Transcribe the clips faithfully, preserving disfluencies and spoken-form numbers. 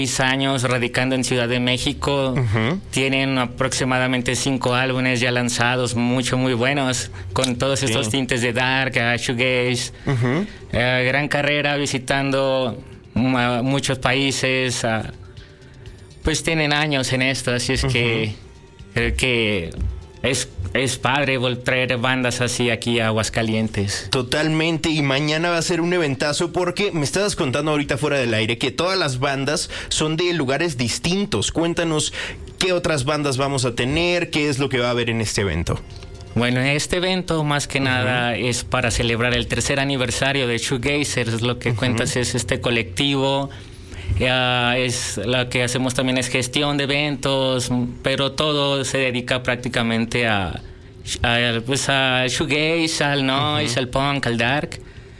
años radicando en Ciudad de México. Uh-huh. Tienen aproximadamente cinco álbumes ya lanzados, mucho, muy buenos, con todos estos sí. tintes de dark, uh, shoegaze. Uh-huh. Uh, gran carrera visitando uh, muchos países. Uh, pues tienen años en esto, así es uh-huh. que creo que es, es padre traer bandas así aquí a Aguascalientes. Totalmente, y mañana va a ser un eventazo porque me estabas contando ahorita fuera del aire que todas las bandas son de lugares distintos. Cuéntanos qué otras bandas vamos a tener, qué es lo que va a haber en este evento. Bueno, este evento más que uh-huh. nada es para celebrar el tercer aniversario de Shoegazers. Lo que uh-huh. cuentas es este colectivo. Ya es lo que hacemos también es gestión de eventos, pero todo se dedica prácticamente a, a pues a shoegaze, al noise, uh-huh. al punk, al dark.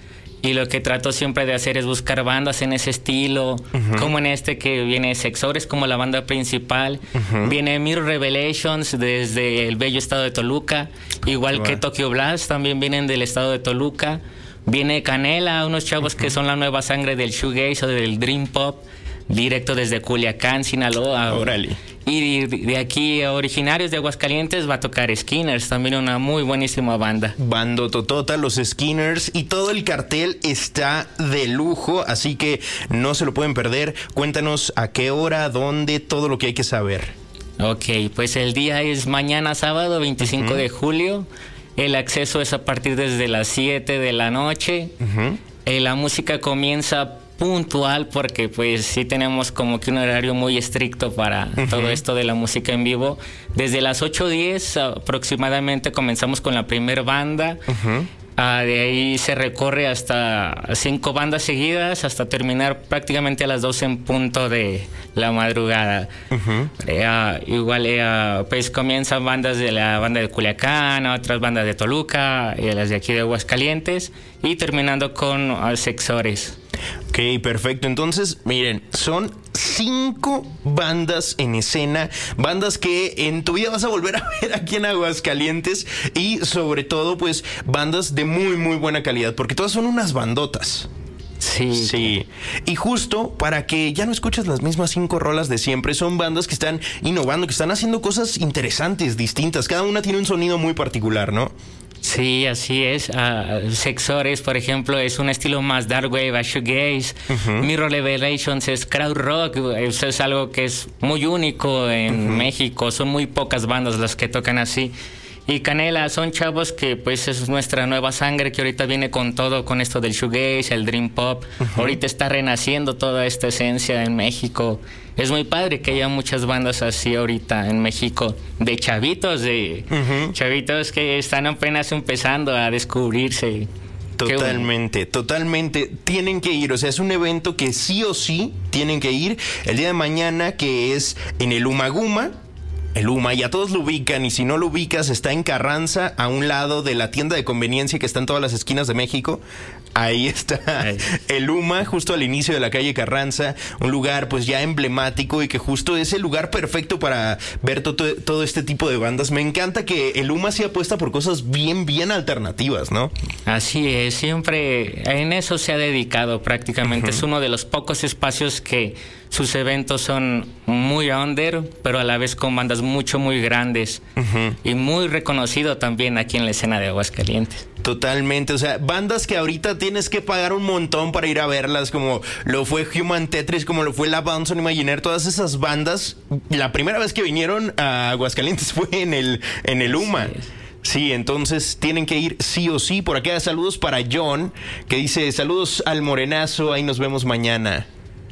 Y lo que trato siempre de hacer es buscar bandas en ese estilo, uh-huh. como en este que viene Sexores como la banda principal, uh-huh. viene Mirror Revelations desde el bello estado de Toluca, igual wow. que Tokyo Blast también vienen del estado de Toluca. Viene Canela, unos chavos uh-huh. que son la nueva sangre del shoegaze o del dream pop, directo desde Culiacán, Sinaloa. Órale. Y de, de aquí, originarios de Aguascalientes, va a tocar Skinners, también una muy buenísima banda. Bando Totota, los Skinners, y todo el cartel está de lujo, así que no se lo pueden perder. Cuéntanos a qué hora, dónde, todo lo que hay que saber. Ok, pues el día es mañana sábado, veinticinco uh-huh. de julio. El acceso es a partir desde las siete de la noche. Uh-huh. Eh, la música comienza puntual porque pues sí tenemos como que un horario muy estricto para uh-huh. todo esto de la música en vivo. Desde las ocho diez aproximadamente comenzamos con la primera banda. Uh-huh. Uh, de ahí se recorre hasta cinco bandas seguidas hasta terminar prácticamente a las doce en punto de la madrugada. Uh-huh. Uh, igual uh, pues comienzan bandas de la banda de Culiacán, otras bandas de Toluca y las de aquí de Aguascalientes y terminando con uh, Sexores. Ok, perfecto. Entonces, miren, son cinco bandas en escena, bandas que en tu vida vas a volver a ver aquí en Aguascalientes y sobre todo, pues, bandas de muy, muy buena calidad, porque todas son unas bandotas. Sí. Sí. Y justo para que ya no escuches las mismas cinco rolas de siempre, son bandas que están innovando, que están haciendo cosas interesantes, distintas. Cada una tiene un sonido muy particular, ¿no? Sí, así es. Uh, Sexores, por ejemplo, es un estilo más dark wave, a shoegaze. Uh-huh. Mirror Revelations es crowd rock. Eso es algo que es muy único en uh-huh. México. Son muy pocas bandas las que tocan así. Y Canela son chavos que pues es nuestra nueva sangre que ahorita viene con todo, con esto del shoegaze, el dream pop. Uh-huh. Ahorita está renaciendo toda esta esencia en México. Es muy padre que haya muchas bandas así ahorita en México, de chavitos, de uh-huh. chavitos que están apenas empezando a descubrirse. Totalmente, totalmente. Tienen que ir, o sea, es un evento que sí o sí tienen que ir el día de mañana, que es en el Umaguma. El Uma, ya todos lo ubican, y si no lo ubicas, está en Carranza, a un lado de la tienda de conveniencia que está en todas las esquinas de México. Ahí está Ay. el Uma, justo al inicio de la calle Carranza, un lugar pues ya emblemático y que justo es el lugar perfecto para ver to- todo este tipo de bandas. Me encanta que el Uma se apuesta por cosas bien, bien alternativas, ¿no? Así es, siempre en eso se ha dedicado prácticamente. Uh-huh. Es uno de los pocos espacios que sus eventos son muy under, pero a la vez con bandas mucho, muy grandes. Uh-huh. Y muy reconocido también aquí en la escena de Aguascalientes. Totalmente, o sea, bandas que ahorita tienes que pagar un montón para ir a verlas, como lo fue Human Tetris, como lo fue La Bounce on Imaginaire, todas esas bandas, la primera vez que vinieron a Aguascalientes fue en el, en el Uma. Sí. Sí, entonces tienen que ir sí o sí. Por acá saludos para John, que dice, saludos al morenazo, ahí nos vemos mañana.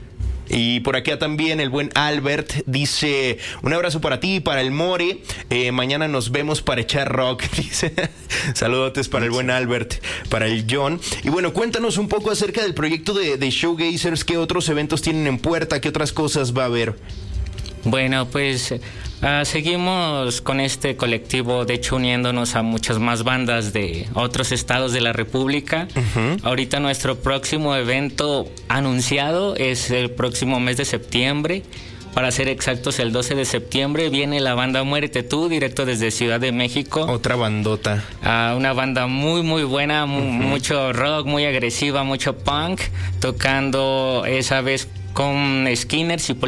Y por acá también el buen Albert dice, un abrazo para ti y para el More, eh, mañana nos vemos para echar rock, dice. Saludotes para el buen Albert, para el John. Y bueno, cuéntanos un poco acerca del proyecto de, de Shoegazers, qué otros eventos tienen en puerta, qué otras cosas va a haber. Bueno, pues uh, seguimos con este colectivo, de hecho uniéndonos a muchas más bandas de otros estados de la República. Uh-huh. Ahorita nuestro próximo evento anunciado es el próximo mes de septiembre. Para ser exactos, el doce de septiembre viene la banda Muérete Tú, directo desde Ciudad de México. Otra bandota. Uh, una banda muy, muy buena, uh-huh. mucho rock, muy agresiva, mucho punk, tocando esa vez con Skinners y